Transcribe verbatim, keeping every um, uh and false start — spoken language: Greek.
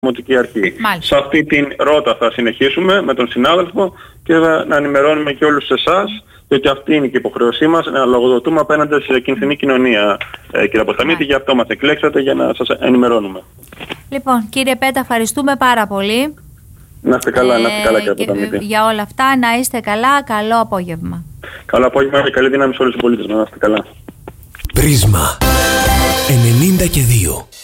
Δημοτική Αρχή. Μάλιστα. Σε αυτή την ρότα θα συνεχίσουμε με τον συνάδελφο και θα, να ενημερώνουμε και όλους εσάς, διότι αυτή είναι και η υποχρέωσή μας, να λογοδοτούμε απέναντι σε κοινωνική κοινωνία, ε, κύριε Αποσταμίτη, γι' αυτό μας εκλέξατε, για να σας ενημερώνουμε. Λοιπόν, κύριε Πέτα, ευχαριστούμε πάρα πολύ. Να είστε καλά, να είστε καλά, κύριε και, Αποσταμίτη. για όλα αυτά, να είστε καλά, καλό απόγευμα. Καλό απόγευμα και καλή δύναμη σε όλους τους πολίτες μας, να είστε καλά. Πρίσμα ενενήντα και δύο.